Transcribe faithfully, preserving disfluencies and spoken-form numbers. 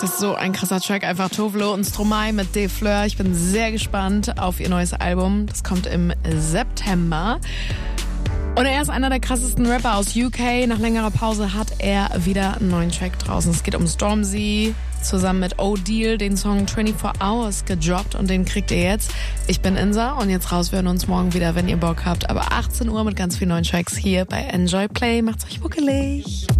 Das ist so ein krasser Track, einfach Tovlo und Stromae mit De Fleur. Ich bin sehr gespannt auf ihr neues Album. Das kommt im September. Und er ist einer der krassesten Rapper aus U K. Nach längerer Pause hat er wieder einen neuen Track draußen. Es geht um Stormzy, zusammen mit O'Deal, den Song twenty-four hours gedroppt und den kriegt ihr jetzt. Ich bin Insa und jetzt raus. Wir hören uns morgen wieder, wenn ihr Bock habt. Aber achtzehn Uhr mit ganz vielen neuen Tracks hier bei Enjoy Play. Macht's euch muckelig.